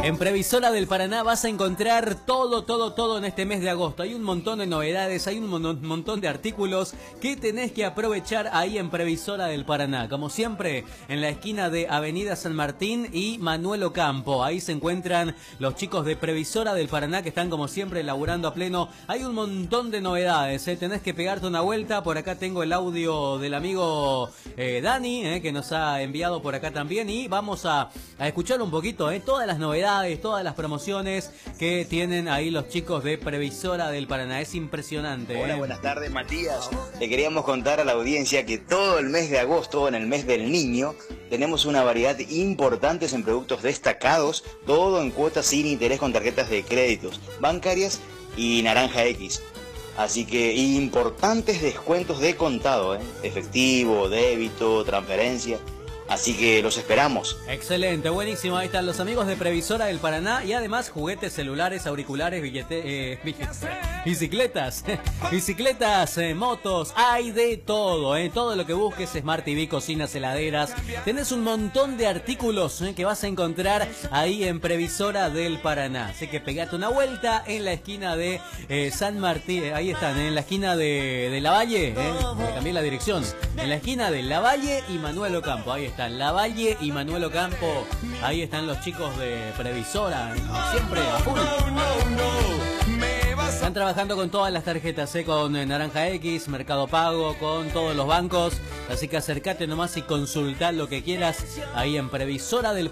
En Previsora del Paraná vas a encontrar todo en este mes de agosto. Hay un montón de novedades, hay un montón de artículos que tenés que aprovechar ahí en Previsora del Paraná. Como siempre, en la esquina de Avenida San Martín y Manuel Ocampo. Ahí se encuentran los chicos de Previsora del Paraná que están como siempre laburando a pleno. Hay un montón de novedades, tenés que pegarte una vuelta. Por acá tengo el audio del amigo Dani, que nos ha enviado por acá también. Y vamos a escuchar un poquito todas las novedades, todas las promociones que tienen ahí los chicos de Previsora del Paraná. Es impresionante. Hola, buenas tardes, Matías. Le queríamos contar a la audiencia que todo el mes de agosto, en el mes del niño, tenemos una variedad importante en productos destacados, todo en cuotas sin interés con tarjetas de créditos, bancarias y Naranja X. Así que importantes descuentos de contado, efectivo, débito, transferencia. Así que los esperamos. Excelente, buenísimo. Ahí están los amigos de Previsora del Paraná. Y además juguetes, celulares, auriculares, bicicletas, motos. Hay de todo, todo lo que busques. Smart TV, cocinas, heladeras. Tenés un montón de artículos que vas a encontrar ahí en Previsora del Paraná. Así que pegate una vuelta en la esquina de San Martín. Ahí están, en la esquina de Lavalle. Cambié la dirección. En la esquina de Lavalle y Manuel Ocampo. Ahí están Lavalle y Manuel Ocampo. Ahí están los chicos de Previsora, siempre a full. Están trabajando con todas las tarjetas, con Naranja X, Mercado Pago, con todos los bancos. Así que acércate nomás y consultá lo que quieras ahí en Previsora del